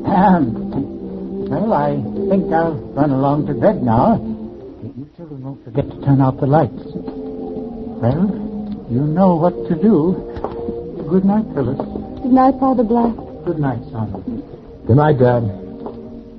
Well, I think I'll run along to bed now. You children won't forget to turn out the lights. Well, you know what to do. Good night, Phyllis. Good night, Father Black. Good night, son. Good night, Dad.